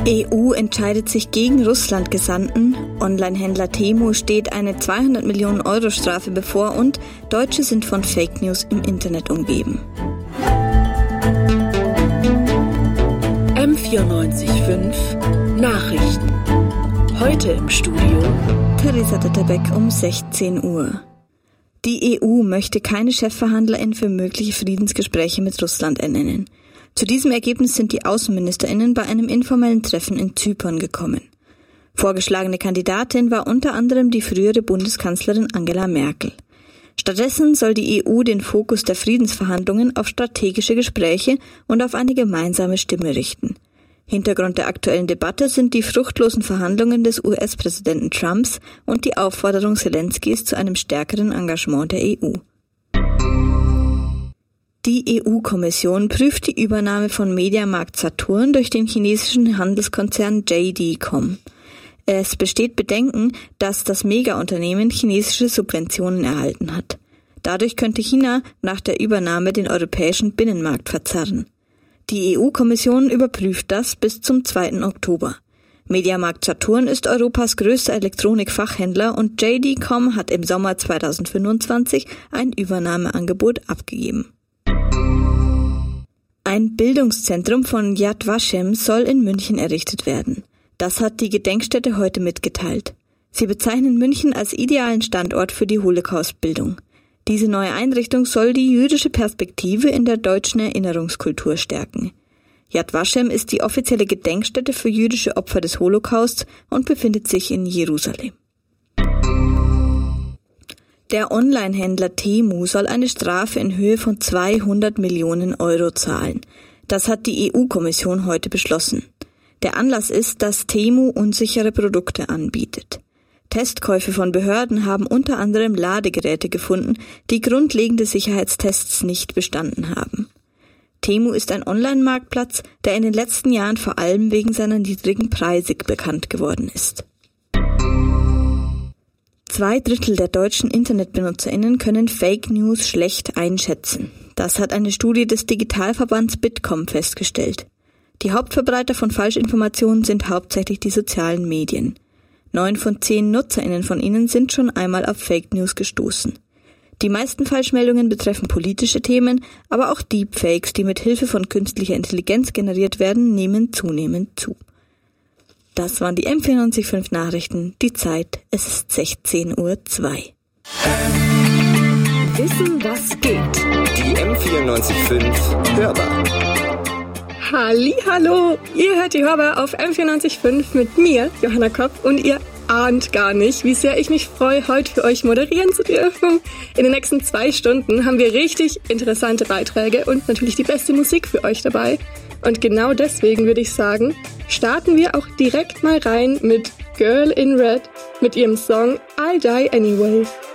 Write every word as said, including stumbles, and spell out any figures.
E U entscheidet sich gegen Russland-Gesandten, Onlinehändler Temu steht eine zweihundert Millionen Euro Strafe bevor und Deutsche sind von Fake News im Internet umgeben. M vierundneunzig Komma fünf Nachrichten. Heute im Studio Theresa Detterbeck um sechzehn Uhr. Die E U möchte keine Chefverhandlerin für mögliche Friedensgespräche mit Russland ernennen. Zu diesem Ergebnis sind die AußenministerInnen bei einem informellen Treffen in Zypern gekommen. Vorgeschlagene Kandidatin war unter anderem die frühere Bundeskanzlerin Angela Merkel. Stattdessen soll die E U den Fokus der Friedensverhandlungen auf strategische Gespräche und auf eine gemeinsame Stimme richten. Hintergrund der aktuellen Debatte sind die fruchtlosen Verhandlungen des U S-Präsidenten Trumps und die Aufforderung Zelenskys zu einem stärkeren Engagement der E U. Die E U-Kommission prüft die Übernahme von Mediamarkt Saturn durch den chinesischen Handelskonzern J D Punkt com. Es besteht Bedenken, dass das Megaunternehmen chinesische Subventionen erhalten hat. Dadurch könnte China nach der Übernahme den europäischen Binnenmarkt verzerren. Die E U-Kommission überprüft das bis zum zweiten Oktober. Mediamarkt Saturn ist Europas größter Elektronikfachhändler und J D Punkt com hat im Sommer zweitausendfünfundzwanzig ein Übernahmeangebot abgegeben. Ein Bildungszentrum von Yad Vashem soll in München errichtet werden. Das hat die Gedenkstätte heute mitgeteilt. Sie bezeichnen München als idealen Standort für die Holocaust-Bildung. Diese neue Einrichtung soll die jüdische Perspektive in der deutschen Erinnerungskultur stärken. Yad Vashem ist die offizielle Gedenkstätte für jüdische Opfer des Holocaust und befindet sich in Jerusalem. Der Onlinehändler Temu soll eine Strafe in Höhe von zweihundert Millionen Euro zahlen. Das hat die E U-Kommission heute beschlossen. Der Anlass ist, dass Temu unsichere Produkte anbietet. Testkäufe von Behörden haben unter anderem Ladegeräte gefunden, die grundlegende Sicherheitstests nicht bestanden haben. Temu ist ein Online-Marktplatz, der in den letzten Jahren vor allem wegen seiner niedrigen Preise bekannt geworden ist. Zwei Drittel der deutschen InternetbenutzerInnen können Fake News schlecht einschätzen. Das hat eine Studie des Digitalverbands Bitkom festgestellt. Die Hauptverbreiter von Falschinformationen sind hauptsächlich die sozialen Medien. Neun von zehn NutzerInnen von ihnen sind schon einmal auf Fake News gestoßen. Die meisten Falschmeldungen betreffen politische Themen, aber auch Deepfakes, die mit Hilfe von künstlicher Intelligenz generiert werden, nehmen zunehmend zu. Das waren die M vierundneunzig Komma fünf Nachrichten. Die Zeit, es ist sechzehn Uhr zwei. Wissen, was geht. Die M vierundneunzig Komma fünf Hörbar. Hallihallo, ihr hört die Hörbar auf M vierundneunzig Komma fünf mit mir, Johanna Kopp, und ihr ahnt gar nicht, wie sehr ich mich freue, heute für euch moderieren zu dürfen. In den nächsten zwei Stunden haben wir richtig interessante Beiträge und natürlich die beste Musik für euch dabei. Und genau deswegen würde ich sagen, starten wir auch direkt mal rein mit Girl in Red mit ihrem Song I'll Die Anyway.